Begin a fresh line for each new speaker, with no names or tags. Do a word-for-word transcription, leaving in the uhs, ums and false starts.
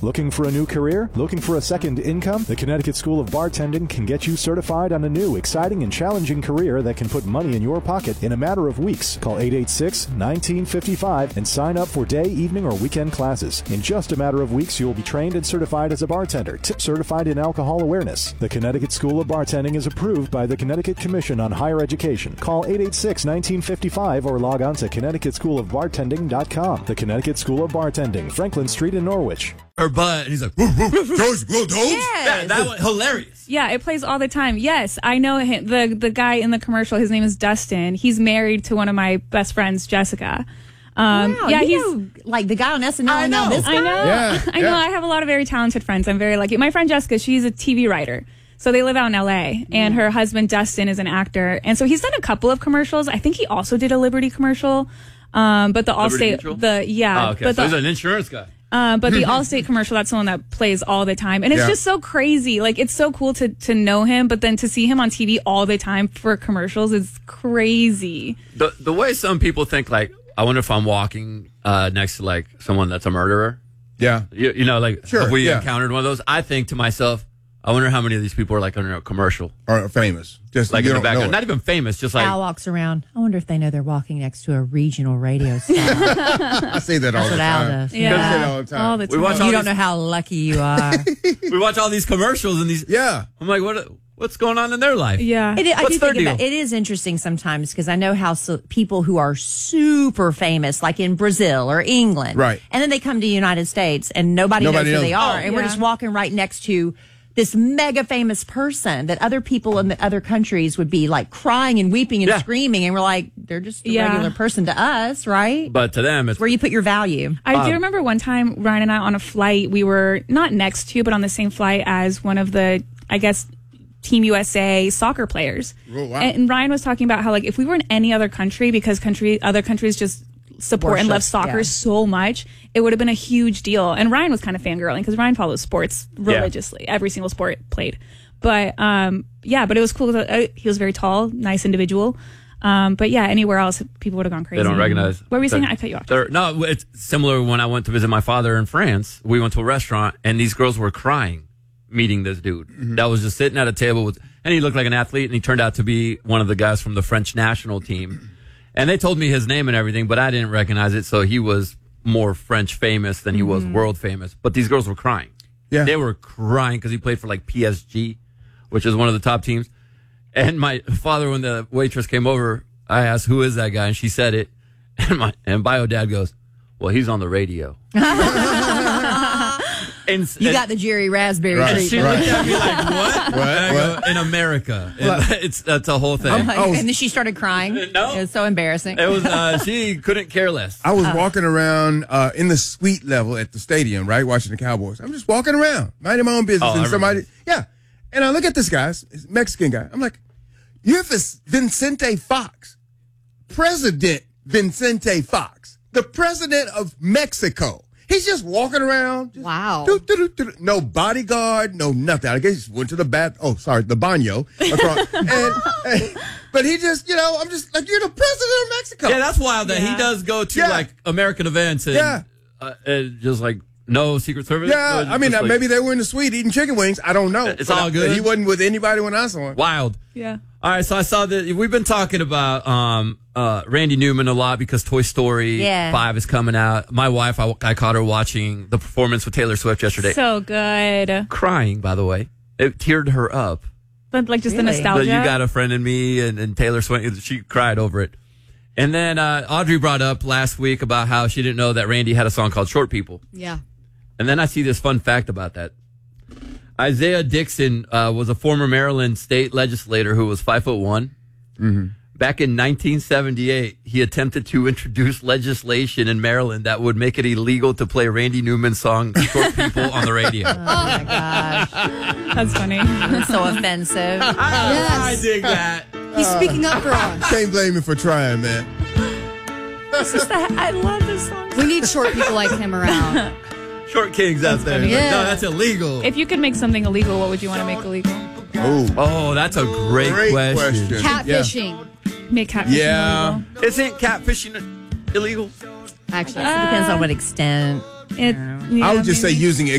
Looking for a new career? Looking for a second income? The Connecticut School of Bartending can get you certified on a new, exciting, and challenging career that can put money in your pocket in a matter of weeks. Call eight eight six, one nine five five and sign up for day, evening, or weekend classes. In just a matter of weeks, you will be trained and certified as a bartender, tip certified in alcohol awareness. The Connecticut School of Bartending is approved by the Connecticut Commission on Higher Education. Call eight eight six, one nine five five or log on to connecticut school of bartending dot com. The Connecticut School of Bartending, Franklin Street in Norwich.
Her butt, and he's like, woof, woof, George, whoa, George.
Yes.
That, that was hilarious.
Yeah, it plays all the time. Yes, I know him. The the guy in the commercial, his name is Dustin. He's married to one of my best friends, Jessica. Um,
wow,
yeah,
you
he's
know, like the guy on S N L.
I know.
This guy?
I know.
Yeah,
I know.
yeah.
I have a lot of very talented friends. I'm very lucky. My friend Jessica, she's a T V writer. So they live out in L A, and her husband Dustin is an actor. And so he's done a couple of commercials. I think he also did a Liberty commercial. Um, but the
Liberty
Allstate,
Mutual?
the yeah,
Oh, okay.
but
So
the,
he's an insurance guy.
Uh, but the Allstate commercial, that's the one that plays all the time. And it's
Yeah.
just so crazy. Like, it's so cool to, to know him, but then to see him on T V all the time for commercials is crazy.
The the way some people think, like, I wonder if I'm walking uh, next to, like, someone that's a murderer.
Yeah.
You, you know, like,
Sure,
have we
yeah.
encountered one of those? I think to myself, I wonder how many of these people are, like, under a commercial.
Or famous. Just
Like,
you
in the
don't know
background.
it.
Not even famous, just like,
Al walks around. I wonder if they know they're walking next to a regional radio station.
I say that all
That's
the
what Al
time.
does.
I say that all the time.
All the
We
time.
watch all
You don't
these-
know how lucky you are.
we watch all these commercials and these.
Yeah.
I'm like, what? What's going on in their life?
Yeah.
It, I
What's
do
their
think about
deal?
it is interesting sometimes because I know how so, people who are super famous, like in Brazil or England,
Right.
and then they come to the United States and nobody,
Nobody
knows who
knows.
they are,
Oh,
and we're
yeah.
just walking right next to this mega famous person that other people in the other countries would be like crying and weeping and
Yeah.
screaming, and we're like, they're just a
Yeah.
regular person to us, right?
But to them, it's
Where you put your value.
I
Um,
do remember one time Ryan and I on a flight, we were not next to, but on the same flight as one of the, I guess, Team U S A soccer players.
Oh, wow.
And Ryan was talking about how, like, if we were in any other country, because country other countries just support and
Worship,
love soccer
yeah.
so much, it would have been a huge deal. And Ryan was kind of fangirling because Ryan follows sports religiously, every single sport played. But um, yeah, but it was cool. Uh, he was very tall, nice individual. Um, but yeah, anywhere else, people would have gone crazy.
They don't recognize.
What were you saying?
They're-
I cut you off.
they're- No, it's similar when I went to visit my father in France. We went to a restaurant, and these girls were crying meeting this dude that was just sitting at a table with, and he looked like an athlete, and he turned out to be one of the guys from the French national team. And they told me his name and everything, but I didn't recognize it, so he was more French famous than he was world famous. But these girls were crying.
Yeah.
They were crying because he played for like P S G, which is one of the top teams. And my father, when the waitress came over, I asked, who is that guy? And she said it. And my and bio dad goes, well, he's on the radio. and,
You
and-
got the Jerry Raspberry
Right.
and she
treatment.
looked at me like, what?
What?
And I go,
What?
in America. And it's that's a whole thing.
Oh my-
Oh.
and then she started crying.
No.
It was so embarrassing.
It was uh, she couldn't care less.
I was walking around uh, in the suite level at the stadium, right, watching the Cowboys. I'm just walking around, minding my own business,
Oh, I
and somebody,
remember.
yeah. And I look at this guy, this Mexican guy. I'm like, you're Vis- Vicente Fox, President Vicente Fox, the president of Mexico. He's just walking around. just
Wow.
doo, doo, doo, doo, no bodyguard, no nothing. I guess he just went to the bath. Oh, sorry, the baño. Across, and, and- but he just, you know, I'm just like, you're the president of Mexico.
Yeah, that's wild that
Yeah.
he does go to
Yeah.
like American events and,
Yeah.
uh, and just like no Secret Service.
Yeah,
No,
I mean,
just,
uh,
like,
maybe they were in the suite eating chicken wings. I don't know.
It's
But
all
I-
good.
He wasn't with anybody when I saw him.
wild.
Yeah.
All right, so I saw that we've been talking about um, uh, Randy Newman a lot because Toy Story
Yeah.
five is coming out. My wife, I, I caught her watching the performance with Taylor Swift yesterday,
So good.
crying. By the way, it teared her up.
But like just the
Really?
nostalgia.
The You Got a Friend in Me and, and Taylor Swift, she cried over it. And then uh, Audrey brought up last week about how she didn't know that Randy had a song called Short People.
Yeah.
And then I see this fun fact about that. Isaiah Dixon uh, was a former Maryland state legislator who was five foot one.
Mm-hmm.
Back in nineteen seventy-eight, he attempted to introduce legislation in Maryland that would make it illegal to play Randy Newman's song "Short People" on the radio.
Oh my gosh.
That's funny.
That's so offensive.
I dig that.
He's speaking up for us.
Can't blame him for trying, man.
This is the, I love this song.
We need short people like him around.
Short kings out there.
funny.
Like,
Yeah.
no, that's illegal.
If you could make something illegal, what would you want to make illegal?
Oh,
oh, that's a great,
great
question.
question.
Catfishing.
Make catfishing
Yeah.
illegal.
Isn't catfishing illegal?
Actually,
Depends on what extent.
It,
I
yeah,
would just say
maybe.
using